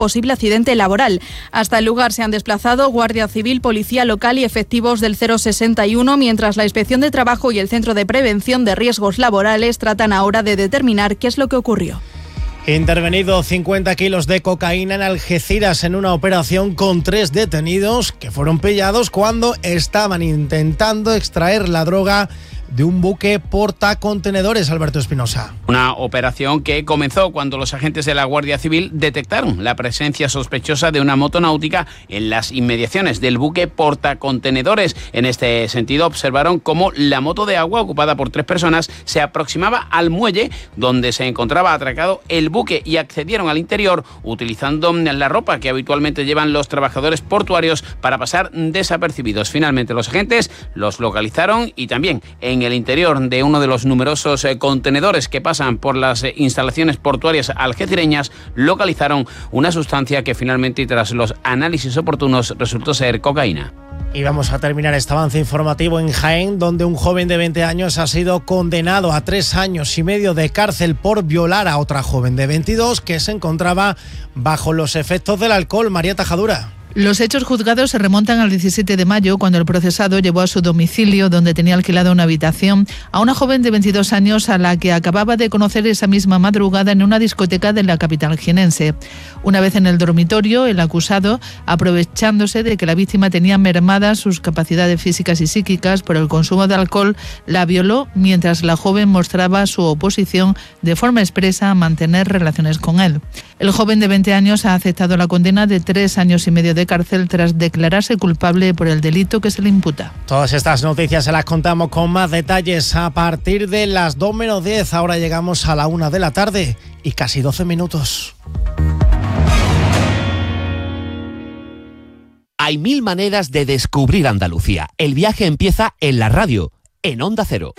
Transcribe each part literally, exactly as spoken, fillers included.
posible accidente laboral. Hasta el lugar se han desplazado Guardia Civil, Policía Local y efectivos del cero sesenta y uno, mientras la Inspección de Trabajo y el Centro de Prevención de Riesgos Laborales tratan ahora de determinar qué es lo que ocurrió. Intervenido cincuenta kilos de cocaína en Algeciras en una operación con tres detenidos que fueron pillados cuando estaban intentando extraer la droga de un buque portacontenedores. Alberto Espinosa. Una operación que comenzó cuando los agentes de la Guardia Civil detectaron la presencia sospechosa de una moto náutica en las inmediaciones del buque portacontenedores. En este sentido, observaron cómo la moto de agua, ocupada por tres personas, se aproximaba al muelle donde se encontraba atracado el buque y accedieron al interior utilizando la ropa que habitualmente llevan los trabajadores portuarios para pasar desapercibidos. Finalmente, los agentes los localizaron y también en el interior de uno de los numerosos eh, contenedores que pasan por las eh, instalaciones portuarias algecireñas localizaron una sustancia que finalmente, tras los análisis oportunos, resultó ser cocaína. Y vamos a terminar este avance informativo en Jaén, donde un joven de veinte años ha sido condenado a tres años y medio de cárcel por violar a otra joven de veintidós que se encontraba bajo los efectos del alcohol. María Tajadura. Los hechos juzgados se remontan al diecisiete de mayo, cuando el procesado llevó a su domicilio, donde tenía alquilada una habitación, a una joven de veintidós años a la que acababa de conocer esa misma madrugada en una discoteca de la capital jienense. Una vez en el dormitorio, el acusado, aprovechándose de que la víctima tenía mermadas sus capacidades físicas y psíquicas por el consumo de alcohol, la violó mientras la joven mostraba su oposición de forma expresa a mantener relaciones con él. El joven de veinte años ha aceptado la condena de tres años y medio de cárcel tras declararse culpable por el delito que se le imputa. Todas estas noticias se las contamos con más detalles a partir de las dos menos diez. Ahora llegamos a la una de la tarde y casi doce minutos. Hay mil maneras de descubrir Andalucía. El viaje empieza en la radio, en Onda Cero.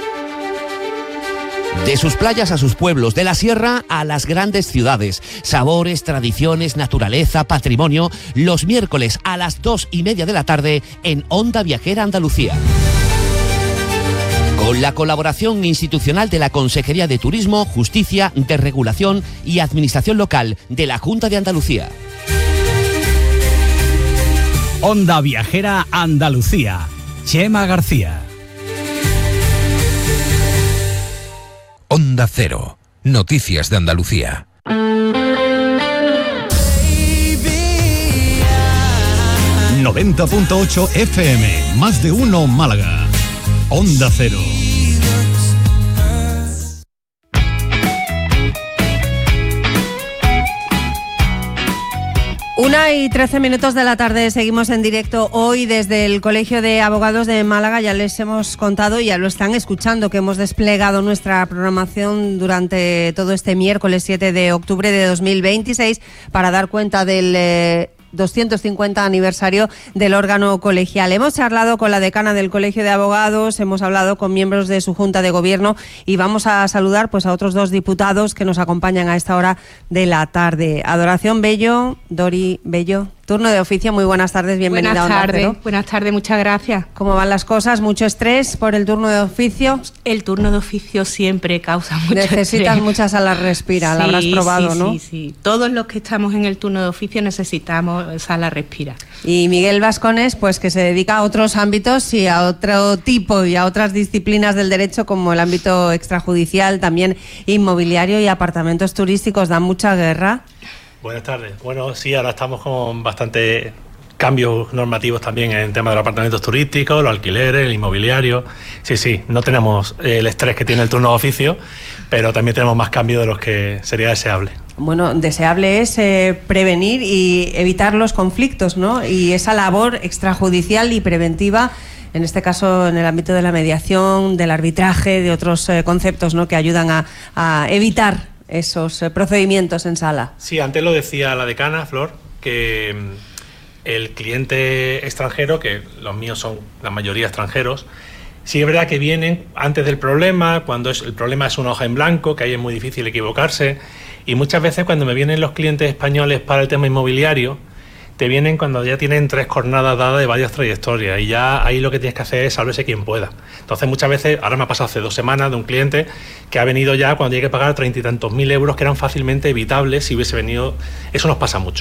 De sus playas a sus pueblos, de la sierra a las grandes ciudades. Sabores, tradiciones, naturaleza, patrimonio. Los miércoles a las dos y media de la tarde en Onda Viajera Andalucía. Con la colaboración institucional de la Consejería de Turismo, Justicia, Desregulación y Administración Local de la Junta de Andalucía. Onda Viajera Andalucía. Chema García. Onda Cero. Noticias de Andalucía. noventa punto ocho F M. Más de uno Málaga. Onda Cero. Una y trece minutos de la tarde, seguimos en directo hoy desde el Colegio de Abogados de Málaga. Ya les hemos contado y ya lo están escuchando que hemos desplegado nuestra programación durante todo este miércoles siete de octubre de dos mil veintiséis para dar cuenta del eh, doscientos cincuenta aniversario del órgano colegial. Hemos charlado con la decana del Colegio de Abogados, hemos hablado con miembros de su Junta de Gobierno y vamos a saludar pues a otros dos diputados que nos acompañan a esta hora de la tarde. Adoración Bello, Dori Bello, turno de oficio, muy buenas tardes, bienvenida buenas a Onda tardes, Cero. Buenas tardes, muchas gracias. ¿Cómo van las cosas? ¿Mucho estrés por el turno de oficio? El turno de oficio siempre causa mucho Necesitas estrés. Necesitas muchas salas respira, sí, la habrás probado, sí, ¿no? Sí, sí, todos los que estamos en el turno de oficio necesitamos sala respira. Y Miguel Vascones, pues que se dedica a otros ámbitos y a otro tipo y a otras disciplinas del derecho, como el ámbito extrajudicial, también inmobiliario y apartamentos turísticos. ¿Dan mucha guerra? Buenas tardes. Bueno, sí, ahora estamos con bastante cambios normativos también en el tema de los apartamentos turísticos, los alquileres, el inmobiliario. Sí, sí, no tenemos el estrés que tiene el turno de oficio, pero también tenemos más cambios de los que sería deseable. Bueno, deseable es eh, prevenir y evitar los conflictos, ¿no? Y esa labor extrajudicial y preventiva, en este caso en el ámbito de la mediación, del arbitraje, de otros eh, conceptos, ¿no?, que ayudan a, a evitar esos eh, procedimientos en sala. Sí, antes lo decía la decana, Flor, que el cliente extranjero, que los míos son la mayoría extranjeros, sí es verdad que vienen antes del problema, cuando es, el problema es una hoja en blanco, que ahí es muy difícil equivocarse, y muchas veces cuando me vienen los clientes españoles para el tema inmobiliario, te vienen cuando ya tienen tres jornadas dadas de varias trayectorias, y ya ahí lo que tienes que hacer es sálvese quien pueda. Entonces muchas veces, ahora me ha pasado hace dos semanas de un cliente que ha venido ya cuando tiene que pagar treinta y tantos mil euros que eran fácilmente evitables si hubiese venido. Eso nos pasa mucho.